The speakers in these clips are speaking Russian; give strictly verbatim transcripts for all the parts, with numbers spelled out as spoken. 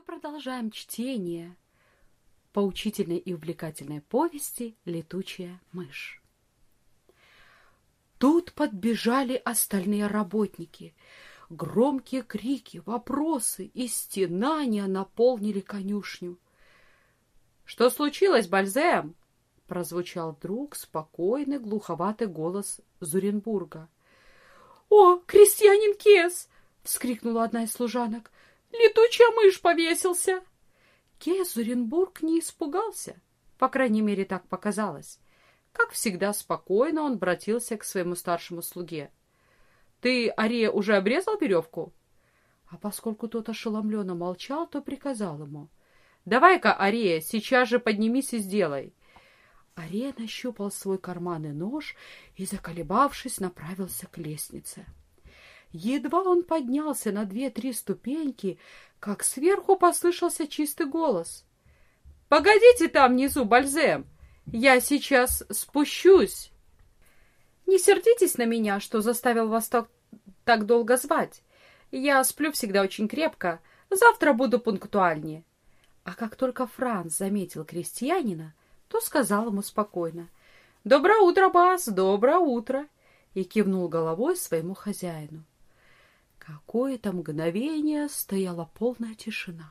продолжаем чтение поучительной и увлекательной повести «Летучая мышь». Тут подбежали остальные работники. Громкие крики, вопросы и стенания наполнили конюшню. — Что случилось, Бальзем? — прозвучал вдруг спокойный, глуховатый голос Зуренбурга. — О, крестьянин Кес! — вскрикнула одна из служанок. — Летучая мышь повесился! Кес Зуренбург не испугался, по крайней мере, так показалось. Как всегда спокойно он обратился к своему старшему слуге. — Ты, Ария, уже обрезал веревку? А поскольку тот ошеломленно молчал, то приказал ему. — Давай-ка, Ария, сейчас же поднимись и сделай. Ария нащупал свой карманный нож и, заколебавшись, направился к лестнице. Едва он поднялся на две-три ступеньки, как сверху послышался чистый голос. — Погодите там внизу, Бальзем! Я сейчас спущусь. Не сердитесь на меня, что заставил вас так, так долго звать. Я сплю всегда очень крепко. Завтра буду пунктуальнее. А как только Франц заметил крестьянина, то сказал ему спокойно. — Доброе утро, бас, доброе утро! И кивнул головой своему хозяину. Какое-то мгновение стояла полная тишина.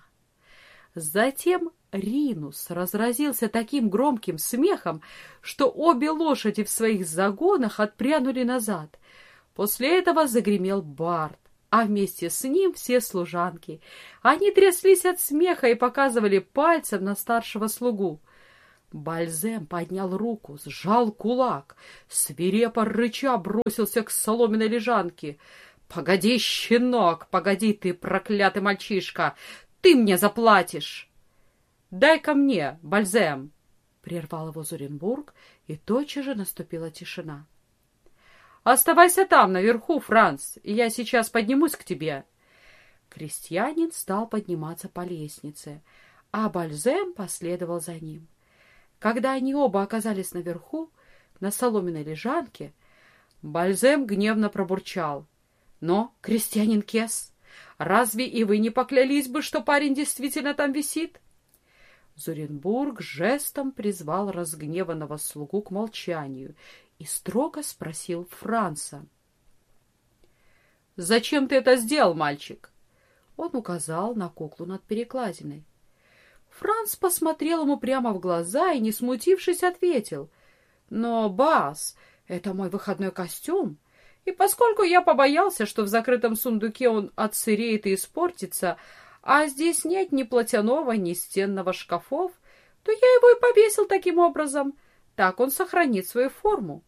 Затем Ринус разразился таким громким смехом, что обе лошади в своих загонах отпрянули назад. После этого загремел Барт, а вместе с ним все служанки. Они тряслись от смеха и показывали пальцем на старшего слугу. Бальзем поднял руку, сжал кулак, свирепо рыча бросился к соломенной лежанке. — Погоди, щенок, погоди ты, проклятый мальчишка! Ты мне заплатишь! — Дай-ка мне, Бальзем! — прервал его Зуренбург, и тотчас же наступила тишина. — Оставайся там, наверху, Франц, и я сейчас поднимусь к тебе. Крестьянин стал подниматься по лестнице, а Бальзем последовал за ним. Когда они оба оказались наверху, на соломенной лежанке, Бальзем гневно пробурчал. — Но, крестьянин Кес, разве и вы не поклялись бы, что парень действительно там висит? Зуренбург жестом призвал разгневанного слугу к молчанию и строго спросил Франца. — Зачем ты это сделал, мальчик? Он указал на куклу над перекладиной. Франц посмотрел ему прямо в глаза и, не смутившись, ответил. — Но, бас, это мой выходной костюм. И поскольку я побоялся, что в закрытом сундуке он отсыреет и испортится, а здесь нет ни платяного, ни стенного шкафов, то я его и повесил таким образом. Так он сохранит свою форму.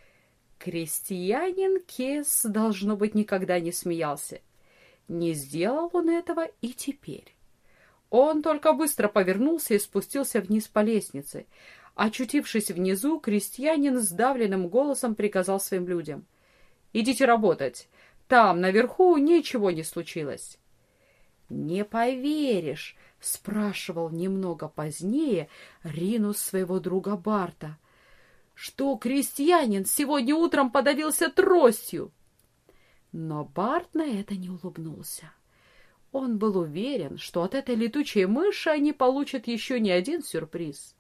Крестьянин Кес, должно быть, никогда не смеялся. Не сделал он этого и теперь. Он только быстро повернулся и спустился вниз по лестнице. Очутившись внизу, крестьянин сдавленным голосом приказал своим людям. — Идите работать. Там, наверху, ничего не случилось. — Не поверишь, — спрашивал немного позднее Ринус своего друга Барта, — что крестьянин сегодня утром подавился тростью. Но Барт на это не улыбнулся. Он был уверен, что от этой летучей мыши они получат еще не один сюрприз.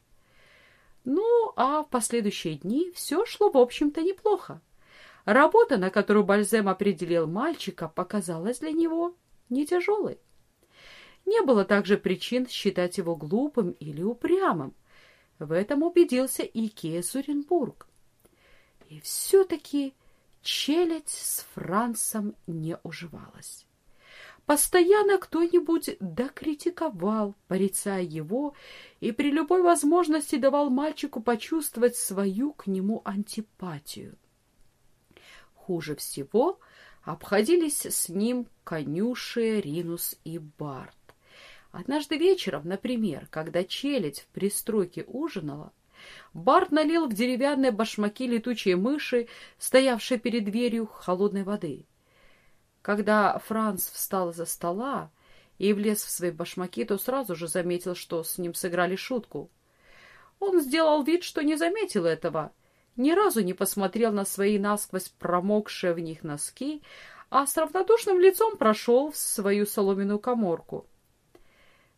Ну, а в последующие дни все шло, в общем-то, неплохо. Работа, на которую Бальзем определил мальчика, показалась для него не тяжелой. Не было также причин считать его глупым или упрямым. В этом убедился и Кес Зуренбург. И все-таки челядь с Францем не уживалась. Постоянно кто-нибудь докритиковал, порицая его, и при любой возможности давал мальчику почувствовать свою к нему антипатию. Хуже всего обходились с ним конюши Ринус и Барт. Однажды вечером, например, когда челядь в пристройке ужинала, Барт налил в деревянные башмаки летучей мыши, стоявшей перед дверью, холодной воды. Когда Франц встал из-за стола и влез в свои башмаки, то сразу же заметил, что с ним сыграли шутку. Он сделал вид, что не заметил этого, ни разу не посмотрел на свои насквозь промокшие в них носки, а с равнодушным лицом прошел в свою соломенную каморку.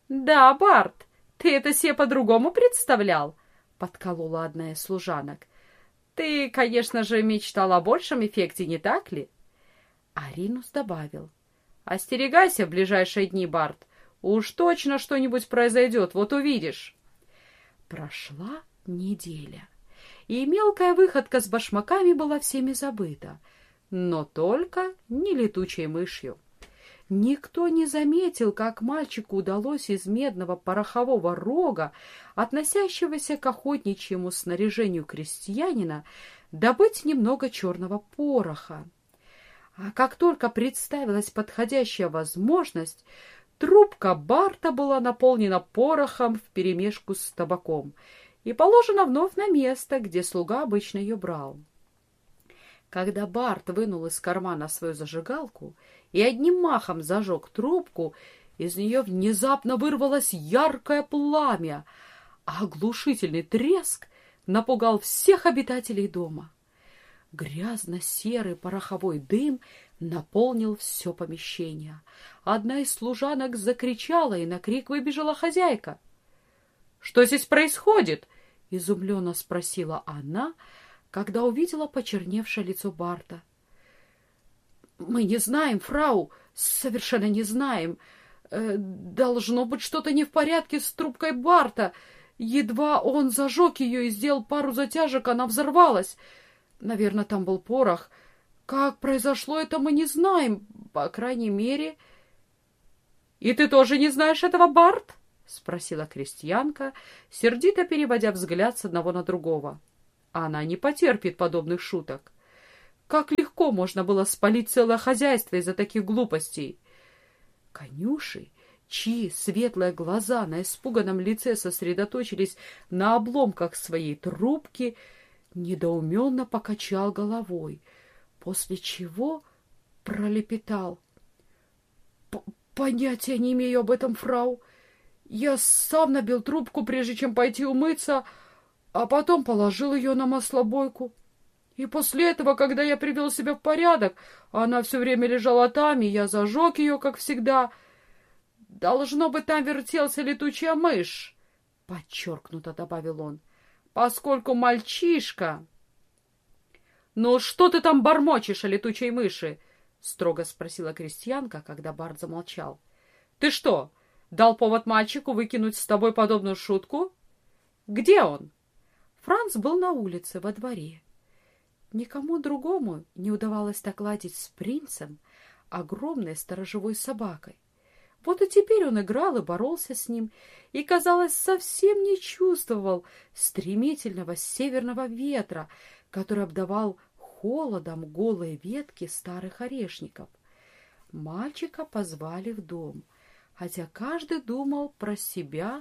Да, Барт, ты это себе по-другому представлял? Подколола одна из служанок. Ты, конечно же, мечтал о большем эффекте, не так ли? А Ринус добавил. Остерегайся в ближайшие дни, Барт. Уж точно что-нибудь произойдет, вот увидишь. Прошла неделя, и мелкая выходка с башмаками была всеми забыта, но только не летучей мышью. Никто не заметил, как мальчику удалось из медного порохового рога, относящегося к охотничьему снаряжению крестьянина, добыть немного черного пороха. А как только представилась подходящая возможность, трубка Барта была наполнена порохом вперемешку с табаком и положена вновь на место, где слуга обычно ее брал. Когда Барт вынул из кармана свою зажигалку и одним махом зажег трубку, из нее внезапно вырвалось яркое пламя, а оглушительный треск напугал всех обитателей дома. Грязно-серый пороховой дым наполнил все помещение. Одна из служанок закричала, и на крик выбежала хозяйка. — Что здесь происходит? — изумленно спросила она, когда увидела почерневшее лицо Барта. — Мы не знаем, фрау, совершенно не знаем. Э, должно быть что-то не в порядке с трубкой Барта. Едва он зажег ее и сделал пару затяжек, она взорвалась. Наверное, там был порох. Как произошло это, мы не знаем, по крайней мере... — И ты тоже не знаешь этого, Барт? — спросила крестьянка, сердито переводя взгляд с одного на другого. Она не потерпит подобных шуток. Как легко можно было спалить целое хозяйство из-за таких глупостей. Конюши, чьи светлые глаза на испуганном лице сосредоточились на обломках своей трубки, недоуменно покачал головой, после чего пролепетал. — Понятия не имею об этом, фрау. Я сам набил трубку, прежде чем пойти умыться, а потом положил ее на маслобойку. И после этого, когда я привел себя в порядок, она все время лежала там, и я зажег ее, как всегда. Должно быть, там вертелся летучая мышь, — подчеркнуто добавил он, — поскольку мальчишка... — Ну, что ты там бормочешь о летучей мыши? — строго спросила крестьянка, когда Барт замолчал. — Ты что, дал повод мальчику выкинуть с тобой подобную шутку? Где он? Франц был на улице, во дворе. Никому другому не удавалось так ладить с принцем, огромной сторожевой собакой. Вот и теперь он играл и боролся с ним, и, казалось, совсем не чувствовал стремительного северного ветра, который обдавал холодом голые ветки старых орешников. Мальчика позвали в дом, хотя каждый думал про себя,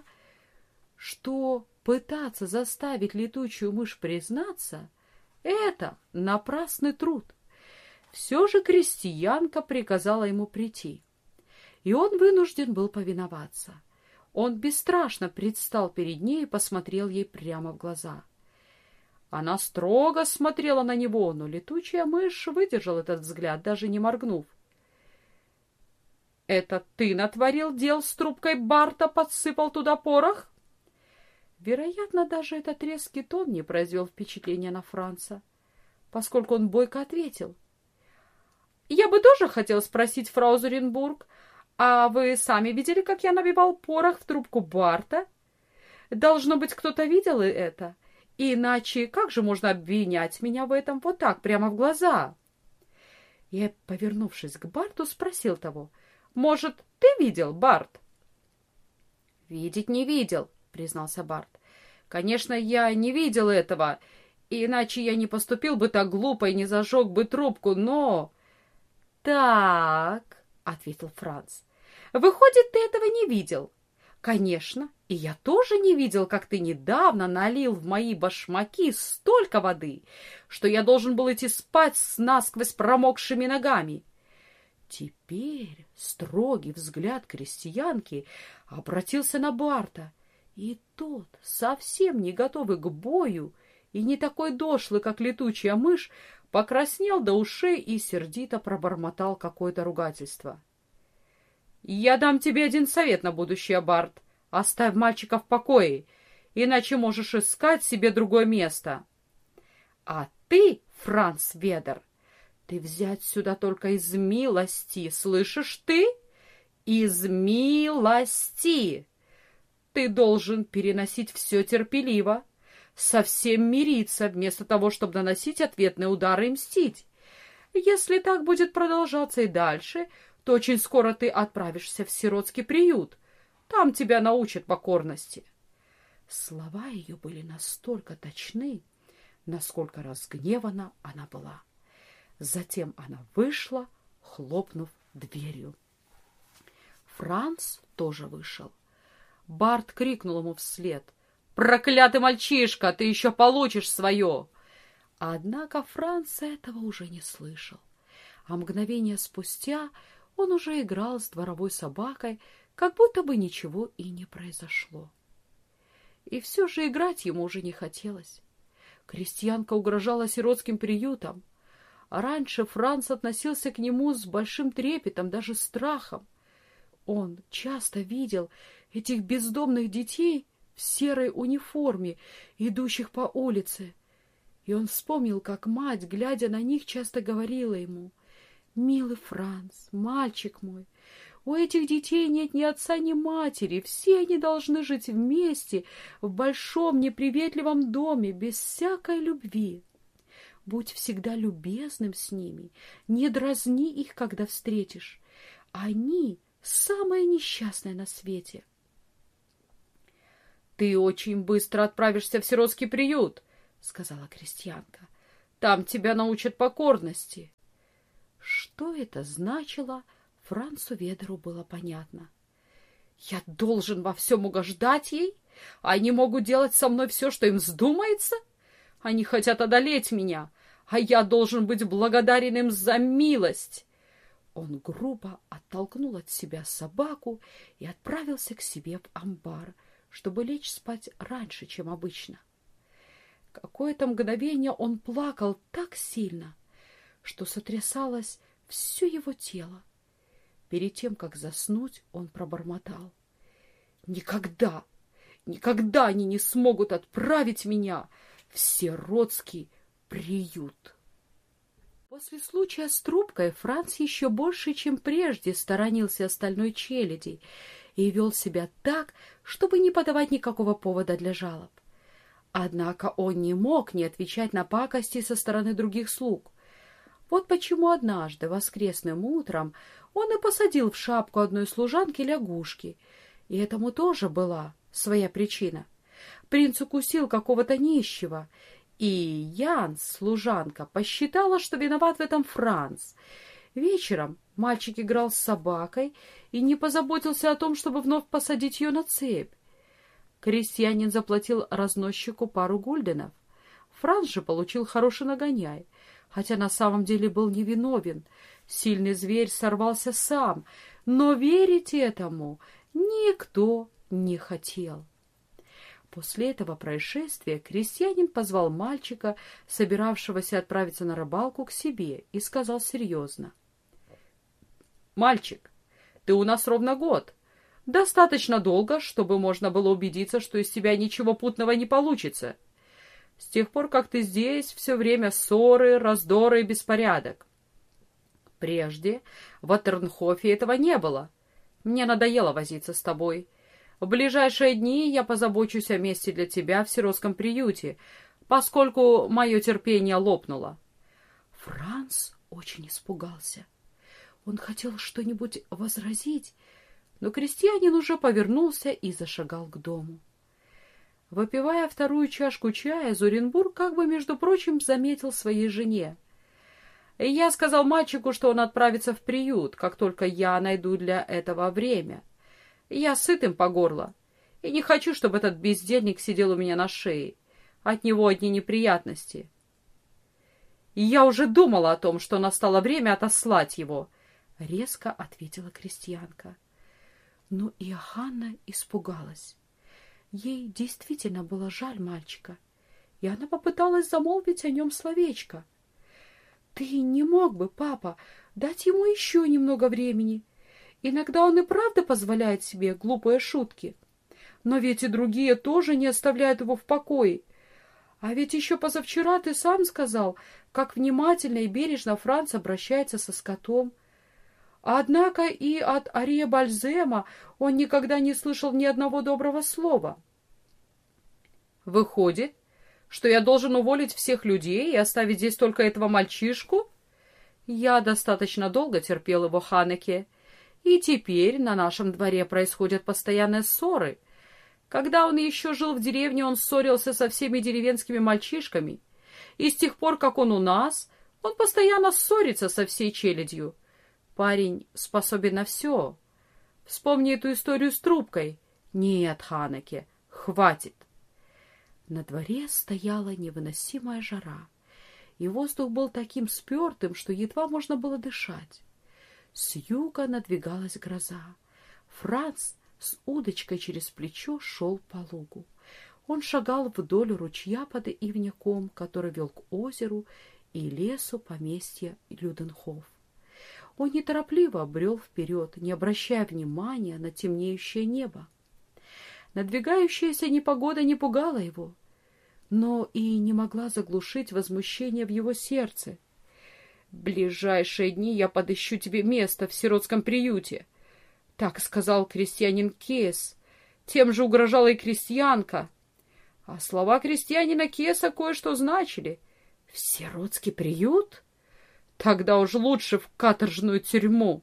что пытаться заставить летучую мышь признаться — это напрасный труд. Все же крестьянка приказала ему прийти, и он вынужден был повиноваться. Он бесстрашно предстал перед ней и посмотрел ей прямо в глаза. Она строго смотрела на него, но летучая мышь выдержала этот взгляд, даже не моргнув. — Это ты натворил дел с трубкой Барта, подсыпал туда порох? Вероятно, даже этот резкий тон не произвел впечатления на Франца, поскольку он бойко ответил. — Я бы тоже хотел спросить, фрау Зуренбург, а вы сами видели, как я набивал порох в трубку Барта? Должно быть, кто-то видел это, иначе как же можно обвинять меня в этом вот так, прямо в глаза? Я, повернувшись к Барту, спросил того: — Может, ты видел, Барт? — Видеть не видел, — признался Барт. — Конечно, я не видел этого, иначе я не поступил бы так глупо и не зажег бы трубку, но... — Так, — ответил Франц, — выходит, ты этого не видел? Конечно, и я тоже не видел, как ты недавно налил в мои башмаки столько воды, что я должен был идти спать с насквозь промокшими ногами. Теперь строгий взгляд крестьянки обратился на Барта, и тот, совсем не готовый к бою и не такой дошлый, как летучая мышь, покраснел до ушей и сердито пробормотал какое-то ругательство. — Я дам тебе один совет на будущее, Барт. Оставь мальчика в покое, иначе можешь искать себе другое место. А ты, Франц Ведер, ты взять сюда только из милости, слышишь ты? Из милости. Ты должен переносить все терпеливо, совсем мириться, вместо того, чтобы наносить ответные удары и мстить. Если так будет продолжаться и дальше, то очень скоро ты отправишься в сиротский приют. Там тебя научат покорности. Слова ее были настолько точны, насколько разгневана она была. Затем она вышла, хлопнув дверью. Франц тоже вышел. Барт крикнул ему вслед: «Проклятый мальчишка, ты еще получишь свое!» Однако Франц этого уже не слышал, а мгновение спустя он уже играл с дворовой собакой, как будто бы ничего и не произошло. И все же играть ему уже не хотелось. Крестьянка угрожала сиротским приютом. Раньше Франц относился к нему с большим трепетом, даже страхом. Он часто видел этих бездомных детей в серой униформе, идущих по улице. И он вспомнил, как мать, глядя на них, часто говорила ему: «Милый Франц, мальчик мой, у этих детей нет ни отца, ни матери, все они должны жить вместе в большом неприветливом доме, без всякой любви. Будь всегда любезным с ними, не дразни их, когда встретишь. Они самое несчастное на свете». «Ты очень быстро отправишься в сиротский приют», — сказала крестьянка. «Там тебя научат покорности». Что это значило, Францу Ведеру было понятно. «Я должен во всем угождать ей? Они могут делать со мной все, что им вздумается? Они хотят одолеть меня, а я должен быть благодарен им за милость». Он грубо оттолкнул от себя собаку и отправился к себе в амбар, чтобы лечь спать раньше, чем обычно. Какое-то мгновение он плакал так сильно, что сотрясалось все его тело. Перед тем, как заснуть, он пробормотал: «Никогда, никогда они не смогут отправить меня в сиротский приют». После случая с трубкой Франц еще больше, чем прежде, сторонился остальной челяди и вел себя так, чтобы не подавать никакого повода для жалоб. Однако он не мог не отвечать на пакости со стороны других слуг. Вот почему однажды, воскресным утром, он и посадил в шапку одной служанки лягушки. И этому тоже была своя причина. Принц укусил какого-то нищего, и Янс, служанка, посчитала, что виноват в этом Франц. Вечером мальчик играл с собакой и не позаботился о том, чтобы вновь посадить ее на цепь. Крестьянин заплатил разносчику пару гульденов. Франц же получил хороший нагоняй, хотя на самом деле был невиновен. Сильный зверь сорвался сам, но верить этому никто не хотел. После этого происшествия крестьянин позвал мальчика, собиравшегося отправиться на рыбалку, к себе и сказал серьезно: «Мальчик, ты у нас ровно год. Достаточно долго, чтобы можно было убедиться, что из тебя ничего путного не получится. С тех пор, как ты здесь, все время ссоры, раздоры и беспорядок. Прежде в Атернхофе этого не было. Мне надоело возиться с тобой. В ближайшие дни я позабочусь о месте для тебя в сиротском приюте, поскольку мое терпение лопнуло». Франц очень испугался. Он хотел что-нибудь возразить, но крестьянин уже повернулся и зашагал к дому. Выпивая вторую чашку чая, Зуренбург как бы, между прочим, заметил своей жене: «Я сказал мальчику, что он отправится в приют, как только я найду для этого время. Я сыт им по горло, и не хочу, чтобы этот бездельник сидел у меня на шее. От него одни неприятности. И я уже думала о том, что настало время отослать его», — резко ответила крестьянка. Но Иоханна испугалась. Ей действительно было жаль мальчика, и она попыталась замолвить о нем словечко. «Ты не мог бы, папа, дать ему еще немного времени? Иногда он и правда позволяет себе глупые шутки. Но ведь и другие тоже не оставляют его в покое. А ведь еще позавчера ты сам сказал, как внимательно и бережно Франц обращается со скотом. Однако и от Арье Бальзема он никогда не слышал ни одного доброго слова. Выходит, что я должен уволить всех людей и оставить здесь только этого мальчишку? Я достаточно долго терпел его, Ханеке, и теперь на нашем дворе происходят постоянные ссоры. Когда он еще жил в деревне, он ссорился со всеми деревенскими мальчишками, и с тех пор, как он у нас, он постоянно ссорится со всей челядью. Парень способен на все. Вспомни эту историю с трубкой. Нет, Ханеке, хватит. На дворе стояла невыносимая жара, и воздух был таким спертым, что едва можно было дышать. С юга надвигалась гроза. Франц с удочкой через плечо шел по лугу. Он шагал вдоль ручья под ивняком, который вел к озеру и лесу поместья Люденхоф. Он неторопливо брел вперед, не обращая внимания на темнеющее небо. Надвигающаяся непогода не пугала его, но и не могла заглушить возмущение в его сердце. «В ближайшие дни я подыщу тебе место в сиротском приюте», — так сказал крестьянин Кес. Тем же угрожала и крестьянка. А слова крестьянина Кеса кое-что значили. «В сиротский приют? Тогда уж лучше в каторжную тюрьму».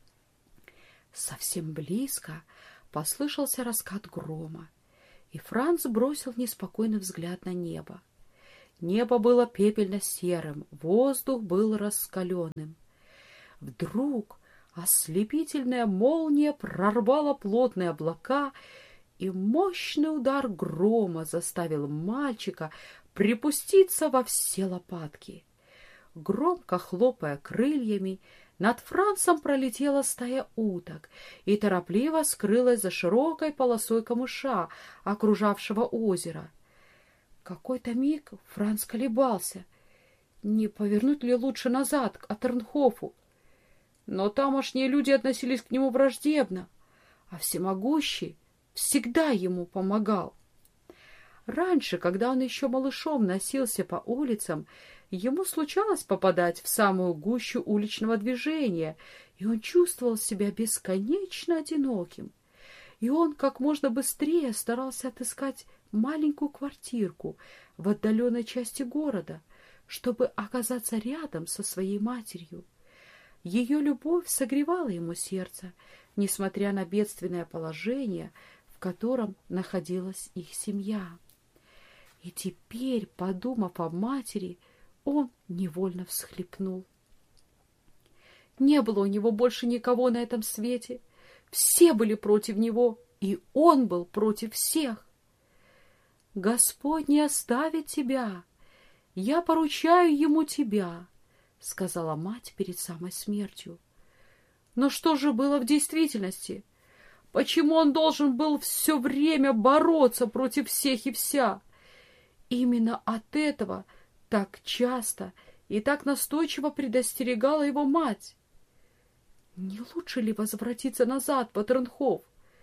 Совсем близко послышался раскат грома, и Франц бросил неспокойный взгляд на небо. Небо было пепельно-серым, воздух был раскаленным. Вдруг ослепительная молния прорвала плотные облака, и мощный удар грома заставил мальчика припуститься во все лопатки. Громко хлопая крыльями, над Францем пролетела стая уток и торопливо скрылась за широкой полосой камыша, окружавшего озеро. Какой-то миг Франц колебался, не повернуть ли лучше назад, к Атернхофу. Но тамошние люди относились к нему враждебно, а всемогущий всегда ему помогал. Раньше, когда он еще малышом носился по улицам, ему случалось попадать в самую гущу уличного движения, и он чувствовал себя бесконечно одиноким. И он как можно быстрее старался отыскать маленькую квартирку в отдаленной части города, чтобы оказаться рядом со своей матерью. Ее любовь согревала ему сердце, несмотря на бедственное положение, в котором находилась их семья. И теперь, подумав о матери, он невольно всхлипнул. Не было у него больше никого на этом свете. Все были против него, и он был против всех. «Господь не оставит тебя. Я поручаю ему тебя», — сказала мать перед самой смертью. Но что же было в действительности? Почему он должен был все время бороться против всех и вся? Именно от этого так часто и так настойчиво предостерегала его мать. Не лучше ли возвратиться назад в Атернхоф?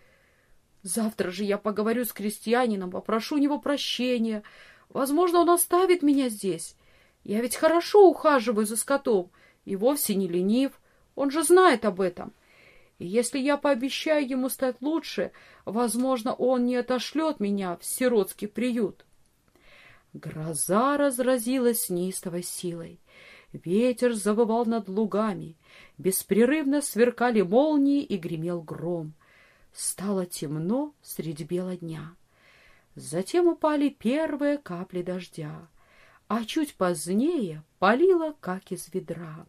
Завтра же я поговорю с крестьянином, попрошу у него прощения. Возможно, он оставит меня здесь. Я ведь хорошо ухаживаю за скотом и вовсе не ленив. Он же знает об этом. И если я пообещаю ему стать лучше, возможно, он не отошлет меня в сиротский приют. Гроза разразилась с неистовой силой. Ветер завывал над лугами, беспрерывно сверкали молнии и гремел гром. Стало темно средь бела дня. Затем упали первые капли дождя, а чуть позднее палило, как из ведра.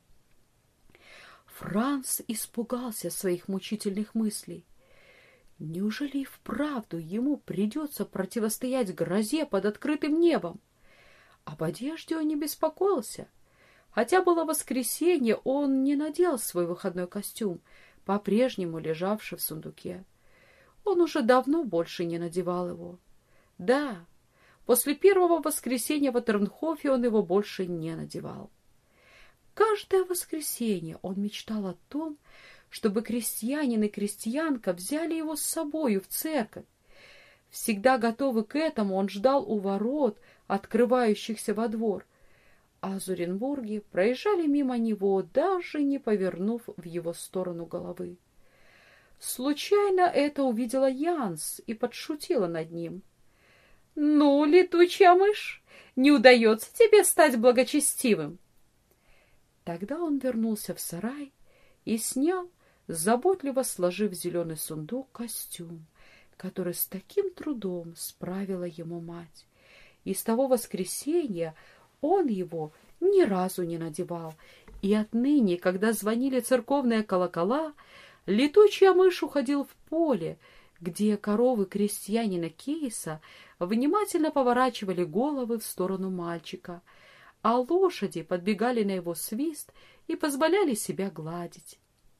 Франц испугался своих мучительных мыслей. Неужели и вправду ему придется противостоять грозе под открытым небом? Об одежде он не беспокоился. Хотя было воскресенье, он не надел свой выходной костюм, по-прежнему лежавший в сундуке. Он уже давно больше не надевал его. Да, после первого воскресенья в Атернхофе он его больше не надевал. Каждое воскресенье он мечтал о том, чтобы крестьянин и крестьянка взяли его с собою в церковь. Всегда готовый к этому, он ждал у ворот, открывающихся во двор, а Зуренбурги проезжали мимо него, даже не повернув в его сторону головы. Случайно это увидела Янс и подшутила над ним. — Ну, летучая мышь, не удается тебе стать благочестивым? Тогда он вернулся в сарай и снял, заботливо сложив в зеленый сундук, костюм, который с таким трудом справила ему мать. И с того воскресенья он его ни разу не надевал, и отныне, когда звонили церковные колокола, летучая мышь уходил в поле, где коровы крестьянина Кейса внимательно поворачивали головы в сторону мальчика, а лошади подбегали на его свист и позволяли себя гладить.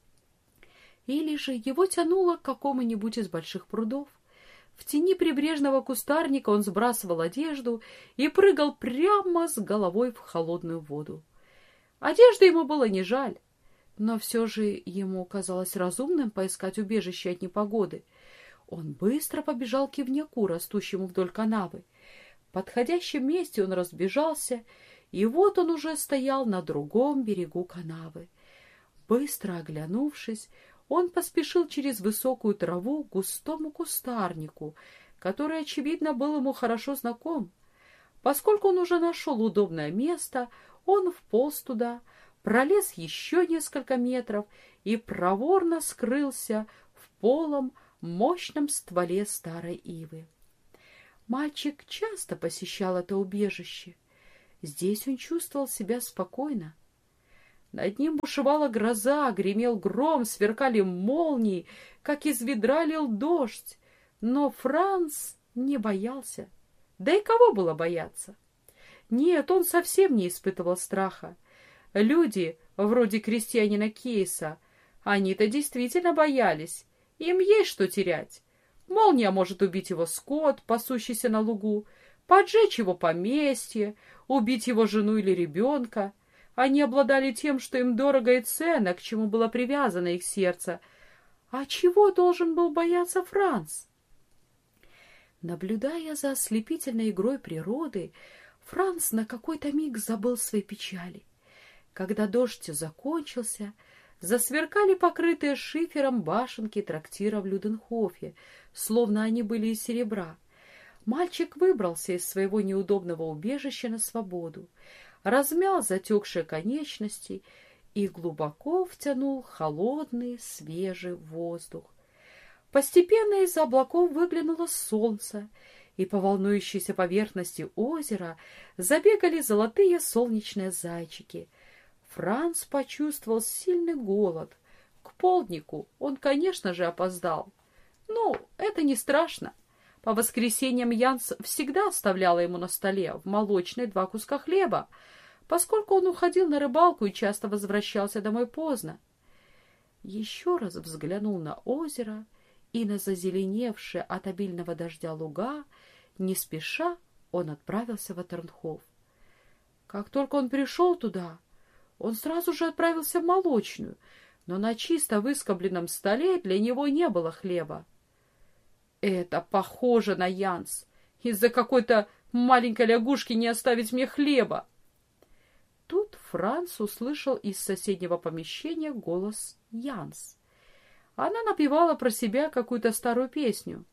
Или же его тянуло к какому-нибудь из больших прудов. В тени прибрежного кустарника он сбрасывал одежду и прыгал прямо с головой в холодную воду. Одежды ему было не жаль, но все же ему казалось разумным поискать убежище от непогоды. Он быстро побежал к ивняку, растущему вдоль канавы. В подходящем месте он разбежался, и вот он уже стоял на другом берегу канавы. Быстро оглянувшись, он поспешил через высокую траву к густому кустарнику, который, очевидно, был ему хорошо знаком. Поскольку он уже нашел удобное место, он вполз туда, пролез еще несколько метров и проворно скрылся в полом, мощном стволе старой ивы. Мальчик часто посещал это убежище. Здесь он чувствовал себя спокойно. Над ним бушевала гроза, гремел гром, сверкали молнии, как из ведра лил дождь. Но Франц не боялся. Да и кого было бояться? Нет, он совсем не испытывал страха. Люди, вроде крестьянина Кейса, они-то действительно боялись. Им есть что терять. Молния может убить его скот, пасущийся на лугу, поджечь его поместье, убить его жену или ребенка. Они обладали тем, что им дорого и ценно, к чему было привязано их сердце. А чего должен был бояться Франц? Наблюдая за ослепительной игрой природы, Франц на какой-то миг забыл свои печали. Когда дождь закончился, засверкали покрытые шифером башенки трактира в Люденхофе, словно они были из серебра. Мальчик выбрался из своего неудобного убежища на свободу, размял затекшие конечности и глубоко втянул холодный, свежий воздух. Постепенно из-за облаков выглянуло солнце, и по волнующейся поверхности озера забегали золотые солнечные зайчики. Франц почувствовал сильный голод. К полднику он, конечно же, опоздал. Ну, это не страшно. По воскресеньям Янс всегда оставляла ему на столе в молочной два куска хлеба, поскольку он уходил на рыбалку и часто возвращался домой поздно. Еще раз взглянул на озеро и на зазеленевшие от обильного дождя луга, не спеша он отправился в Атернхоф. Как только он пришел туда, он сразу же отправился в молочную, но на чисто выскобленном столе для него не было хлеба. Это похоже на Янс. Из-за какой-то маленькой лягушки не оставить мне хлеба. Тут Франц услышал из соседнего помещения голос Янс. Она напевала про себя какую-то старую песню.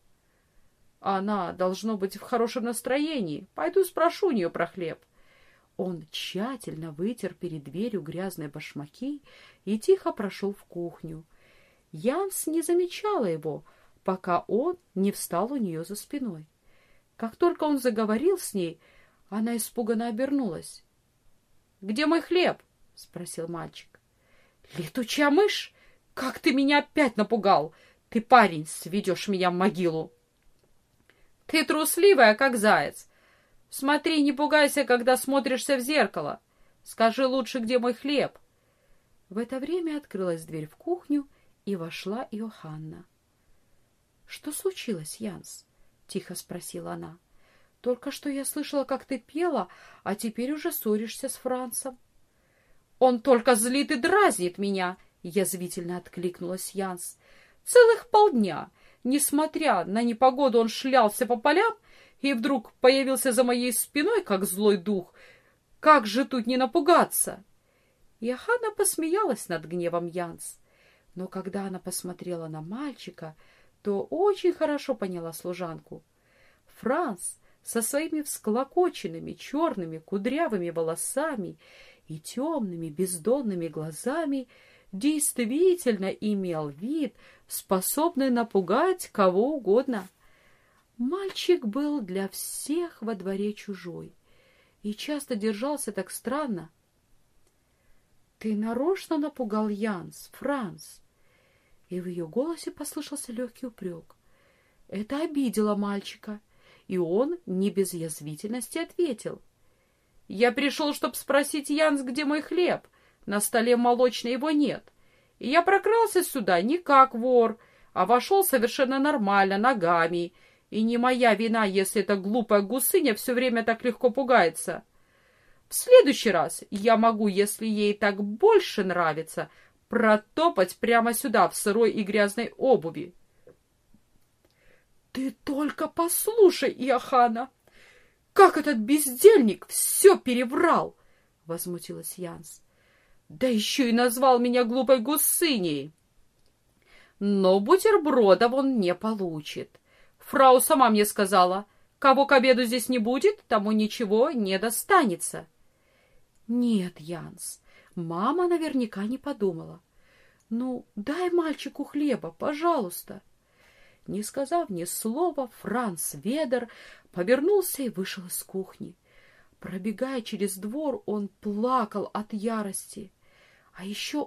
Она должно быть в хорошем настроении. Пойду спрошу у нее про хлеб. Он тщательно вытер перед дверью грязные башмаки и тихо прошел в кухню. Янс не замечала его, пока он не встал у нее за спиной. Как только он заговорил с ней, она испуганно обернулась. — Где мой хлеб? — спросил мальчик. — Летучая мышь! Как ты меня опять напугал! Ты, парень, сведешь меня в могилу! — Ты трусливая, как заяц. Смотри, не пугайся, когда смотришься в зеркало. Скажи лучше, где мой хлеб. В это время открылась дверь в кухню, и вошла Йоханна. — Что случилось, Янс? — тихо спросила она. — Только что я слышала, как ты пела, а теперь уже ссоришься с Францем. — Он только злит и дразнит меня. язвительно откликнулась Янс. Целых полдня, несмотря на непогоду, он шлялся по полям и вдруг появился за моей спиной, как злой дух. Как же тут не напугаться? Иоханна посмеялась над гневом Янс, но когда она посмотрела на мальчика, то очень хорошо поняла служанку. Франц со своими всклокоченными черными кудрявыми волосами и темными бездонными глазами действительно имел вид, способный напугать кого угодно. Мальчик был для всех во дворе чужой и часто держался так странно. — Ты нарочно напугал Янс, Франц? И в ее голосе послышался легкий упрек. Это обидело мальчика, и он не без язвительности ответил. — Я пришел, чтобы спросить Янс, где мой хлеб. На столе молочной его нет. И я прокрался сюда не как вор, а вошел совершенно нормально, ногами. И не моя вина, если эта глупая гусыня все время так легко пугается. В следующий раз я могу, если ей так больше нравится, протопать прямо сюда, в сырой и грязной обуви. — Ты только послушай, Иоханна! Как этот бездельник все переврал! — возмутилась Янс. — Да еще и назвал меня глупой гусыней. Но бутербродов он не получит. Фрау сама мне сказала, кого к обеду здесь не будет, тому ничего не достанется. Нет, Янс, мама наверняка не подумала. Ну, дай мальчику хлеба, пожалуйста. Не сказав ни слова, Франц Ведер повернулся и вышел из кухни. Пробегая через двор, он плакал от ярости. А еще